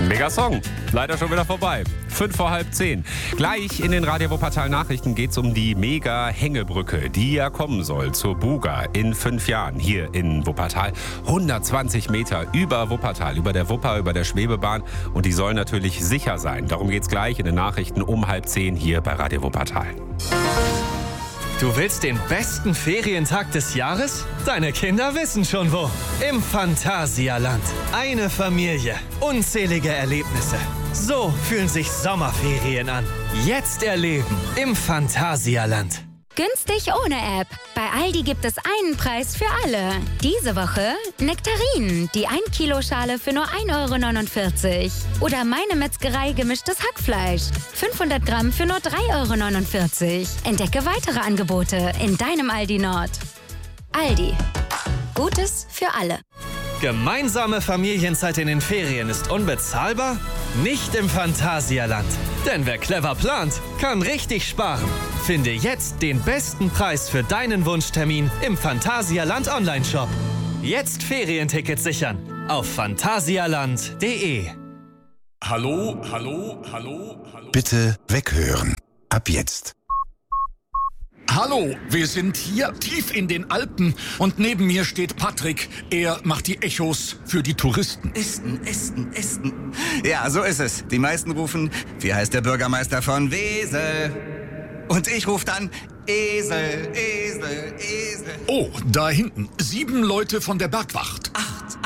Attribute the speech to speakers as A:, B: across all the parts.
A: Mega Song. Leider schon wieder vorbei. 9:55. Gleich in den Radio Wuppertal Nachrichten geht es um die Mega-Hängebrücke, die ja kommen soll zur Buga in 5 Jahren hier in Wuppertal. 120 Meter über Wuppertal, über der Wupper, über der Schwebebahn. Und die soll natürlich sicher sein. Darum geht es gleich in den Nachrichten um 9:30 hier bei Radio Wuppertal.
B: Du willst den besten Ferientag des Jahres? Deine Kinder wissen schon wo. Im Phantasialand. Eine Familie. Unzählige Erlebnisse. So fühlen sich Sommerferien an. Jetzt erleben im Phantasialand.
C: Günstig ohne App. Bei Aldi gibt es einen Preis für alle. Diese Woche Nektarinen, die 1 Kilo Schale für nur 1,49 €. Oder Meine Metzgerei gemischtes Hackfleisch. 500 Gramm für nur 3,49 €. Entdecke weitere Angebote in deinem Aldi Nord. Aldi. Gutes für alle.
B: Gemeinsame Familienzeit in den Ferien ist unbezahlbar? Nicht im Phantasialand. Denn wer clever plant, kann richtig sparen. Finde jetzt den besten Preis für deinen Wunschtermin im Phantasialand Online-Shop. Jetzt Ferientickets sichern auf phantasialand.de.
D: Hallo.
E: Bitte weghören. Ab jetzt.
D: Hallo, wir sind hier tief in den Alpen und neben mir steht Patrick. Er macht die Echos für die Touristen.
F: Esten. Ja, so ist es. Die meisten rufen, wie heißt der Bürgermeister von Wesel? Und ich rufe dann, Esel.
D: Oh, da hinten, 7 Leute von der Bergwacht.
F: 8.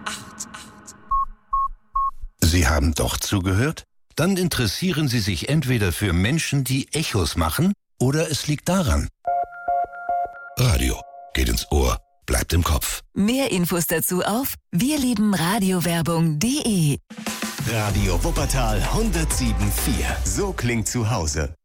E: Sie haben doch zugehört? Dann interessieren Sie sich entweder für Menschen, die Echos machen, oder es liegt daran. Radio geht ins Ohr, bleibt im Kopf.
G: Mehr Infos dazu auf wirliebenradiowerbung.de.
H: Radio Wuppertal 107.4. So klingt zu Hause.